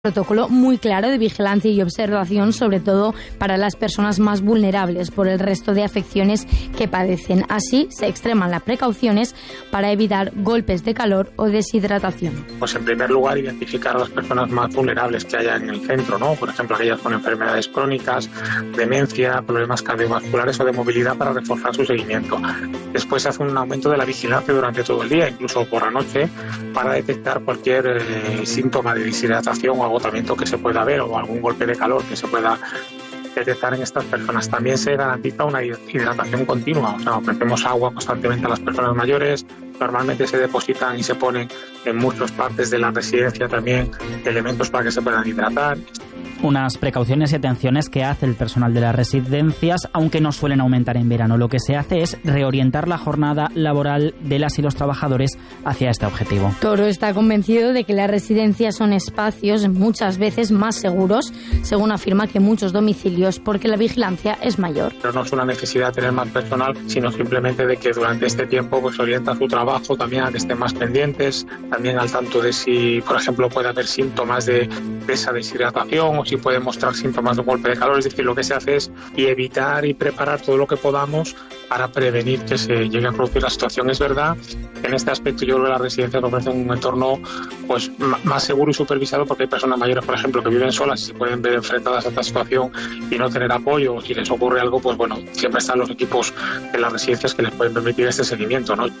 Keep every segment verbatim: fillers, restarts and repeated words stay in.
Protocolo muy claro de vigilancia y observación, sobre todo para las personas más vulnerables por el resto de afecciones que padecen. Así se extreman las precauciones para evitar golpes de calor o deshidratación. Pues en primer lugar, identificar a las personas más vulnerables que haya en el centro, ¿no? Por ejemplo, aquellas con enfermedades crónicas, demencia, problemas cardiovasculares o de movilidad, para reforzar su seguimiento. Después se hace un aumento de la vigilancia durante todo el día, incluso por la noche, para detectar cualquier eh, síntoma de deshidratación o agotamiento que se pueda ver, o algún golpe de calor que se pueda detectar en estas personas. También se garantiza una hidratación continua, o sea, ofrecemos agua constantemente a las personas mayores. Normalmente se depositan y se ponen en muchas partes de la residencia también elementos para que se puedan hidratar. Unas precauciones y atenciones que hace el personal de las residencias, aunque no suelen aumentar en verano. Lo que se hace es reorientar la jornada laboral de las y los trabajadores hacia este objetivo. Toro está convencido de que las residencias son espacios muchas veces más seguros, según afirma, que muchos domicilios, porque la vigilancia es mayor. Pero no es una necesidad de tener más personal, sino simplemente de que durante este tiempo pues orienta su trabajo también a que estén más pendientes, también al tanto de si, por ejemplo, puede haber síntomas de, de esa deshidratación, o si puede mostrar síntomas de golpe de calor. Es decir, lo que se hace es y evitar y preparar todo lo que podamos para prevenir que se llegue a producir la situación. Es verdad, en este aspecto yo creo que las residencias ofrecen un entorno pues más seguro y supervisado, porque hay personas mayores, por ejemplo, que viven solas y se pueden ver enfrentadas a esta situación y no tener apoyo. Si les ocurre algo, pues bueno, siempre están los equipos de las residencias que les pueden permitir este seguimiento, ¿no?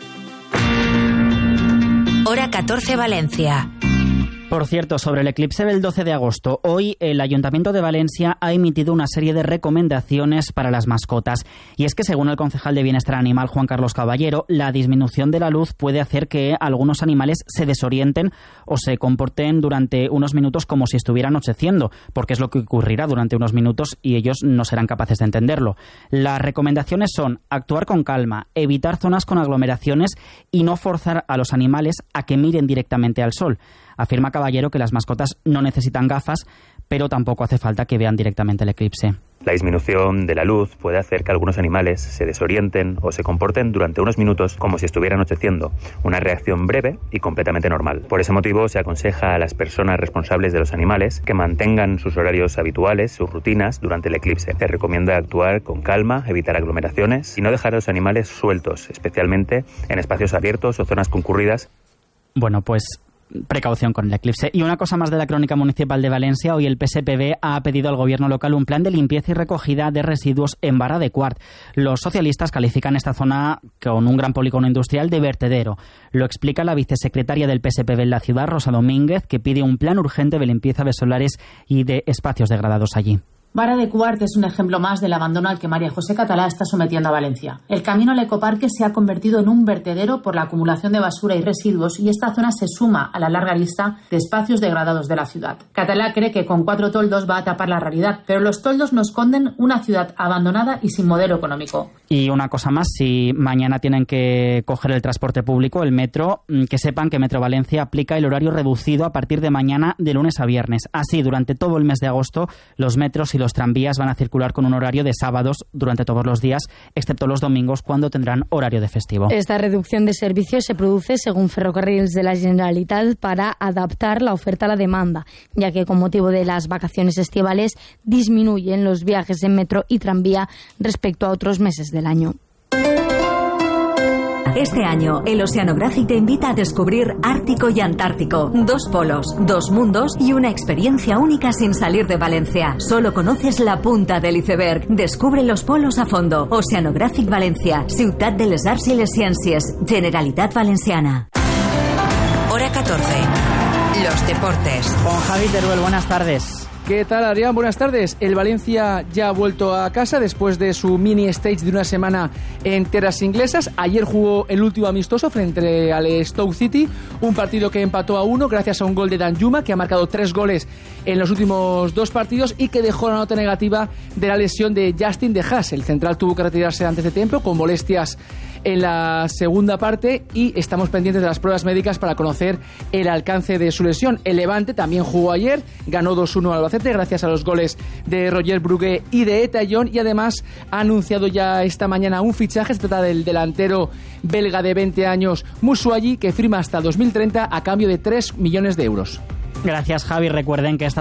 Hora catorce, Valencia. Por cierto, sobre el eclipse del doce de agosto, hoy el Ayuntamiento de Valencia ha emitido una serie de recomendaciones para las mascotas. Y es que, según el concejal de Bienestar Animal, Juan Carlos Caballero, la disminución de la luz puede hacer que algunos animales se desorienten o se comporten durante unos minutos como si estuviera anocheciendo, porque es lo que ocurrirá durante unos minutos y ellos no serán capaces de entenderlo. Las recomendaciones son actuar con calma, evitar zonas con aglomeraciones y no forzar a los animales a que miren directamente al sol. Afirma Caballero que las mascotas no necesitan gafas, pero tampoco hace falta que vean directamente el eclipse. La disminución de la luz puede hacer que algunos animales se desorienten o se comporten durante unos minutos como si estuviera anocheciendo, una reacción breve y completamente normal. Por ese motivo se aconseja a las personas responsables de los animales que mantengan sus horarios habituales, sus rutinas durante el eclipse. Se recomienda actuar con calma, evitar aglomeraciones y no dejar a los animales sueltos, especialmente en espacios abiertos o zonas concurridas. Bueno, pues precaución con el eclipse. Y una cosa más de la Crónica Municipal de Valencia. Hoy el P S P B ha pedido al gobierno local un plan de limpieza y recogida de residuos en Vara de Quart. Los socialistas califican esta zona con un gran polígono industrial de vertedero. Lo explica la vicesecretaria del P S P B en la ciudad, Rosa Domínguez, que pide un plan urgente de limpieza de solares y de espacios degradados allí. Vara de Quart es un ejemplo más del abandono al que María José Catalá está sometiendo a Valencia. El camino al ecoparque se ha convertido en un vertedero por la acumulación de basura y residuos, y esta zona se suma a la larga lista de espacios degradados de la ciudad. Catalá cree que con cuatro toldos va a tapar la realidad, pero los toldos nos esconden una ciudad abandonada y sin modelo económico. Y una cosa más, si mañana tienen que coger el transporte público, el metro, que sepan que Metro Valencia aplica el horario reducido a partir de mañana de lunes a viernes. Así, durante todo el mes de agosto, los metros y los tranvías van a circular con un horario de sábados durante todos los días, excepto los domingos, cuando tendrán horario de festivo. Esta reducción de servicios se produce, según Ferrocarrils de la Generalitat, para adaptar la oferta a la demanda, ya que con motivo de las vacaciones estivales disminuyen los viajes en metro y tranvía respecto a otros meses del año. Este año, el Oceanographic te invita a descubrir Ártico y Antártico. Dos polos, dos mundos y una experiencia única sin salir de Valencia. Solo conoces la punta del iceberg. Descubre los polos a fondo. Oceanographic Valencia, Ciutat de les Arts i les Ciències, Generalitat Valenciana. Hora catorce. Los deportes. Con Javi Teruel, buenas tardes. ¿Qué tal, Adrián? Buenas tardes. El Valencia ya ha vuelto a casa después de su mini stage de una semana en tierras inglesas. Ayer jugó el último amistoso frente al Stoke City, un partido que empató a uno gracias a un gol de Danjuma, que ha marcado tres goles en los últimos dos partidos y que dejó la nota negativa de la lesión de Justin de Haas. El central tuvo que retirarse antes de tiempo con molestias en la segunda parte y estamos pendientes de las pruebas médicas para conocer el alcance de su lesión. El Levante también jugó ayer, ganó dos uno al Albacete gracias a los goles de Roger Brugué y de Eta John, y además ha anunciado ya esta mañana un fichaje. Se trata del delantero belga de veinte años Moussouayi, que firma hasta dos mil treinta a cambio de tres millones de euros. Gracias, Javi. Recuerden que esta